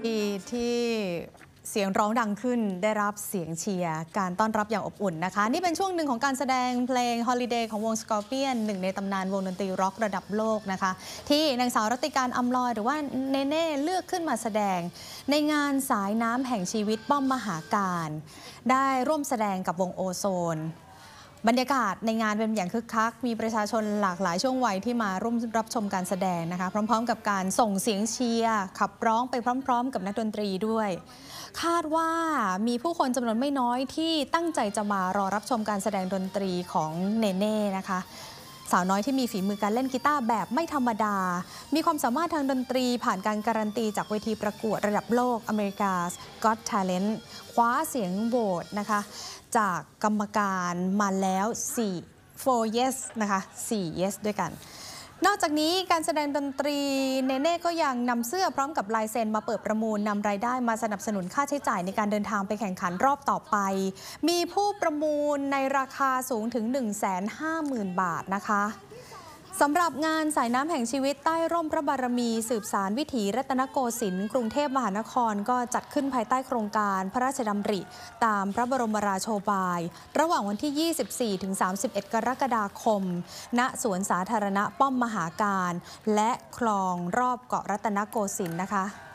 ที่เสียงร้องดังขึ้นได้รับเสียงเชียร์การต้อนรับอย่างอบอุ่นนะคะนี่เป็นช่วงหนึ่งของการแสดงเพลง Holiday ของวง Scorpion หนึ่งในตำนานวงดนตรีร็อกระดับโลกนะคะที่นางสาวรัตติการอำลอยหรือว่าเนเน่เลือกขึ้นมาแสดงในงานสายน้ำแห่งชีวิตป้อมมหาการได้ร่วมแสดงกับวงโอโซนบรรยากาศในงานเป็นอย่างคึกคักมีประชาชนหลากหลายช่วงวัยที่มาร่วมรับชมการแสดงนะคะพร้อมๆกับการส่งเสียงเชียร์ขับร้องไปพร้อมๆกับนักดนตรีด้วยคาดว่ามีผู้คนจำนวนไม่น้อยที่ตั้งใจจะมารอรับชมการแสดงดนตรีของเนเน่นะคะสาวน้อยที่มีฝีมือการเล่นกีตาร์แบบไม่ธรรมดามีความสามารถทางดนตรีผ่านการการันตีจากเวทีประกวดระดับโลก America's Got Talent คว้าเสียงโหวตนะคะจากกรรมการมาแล้ว4 yes นะคะ4 yes ด้วยกันนอกจากนี้การแสดงดนตรีเนเน่ก็ยังนำเสื้อพร้อมกับลายเซ็นมาเปิดประมูลนำรายได้มาสนับสนุนค่าใช้จ่ายในการเดินทางไปแข่งขันรอบต่อไปมีผู้ประมูลในราคาสูงถึง 150,000 บาทนะคะสำหรับงานสายน้ำแห่งชีวิตใต้ร่มพระบารมีสืบสารวิถีรัตนโกสินทร์กรุงเทพมหานครก็จัดขึ้นภายใต้โครงการพระราชดำริตามพระบรมราโชบายระหว่างวันที่ 24-31 กรกฎาคมณสวนสาธารณะป้อมมหาการและคลองรอบเกาะรัตนโกสินทร์นะคะ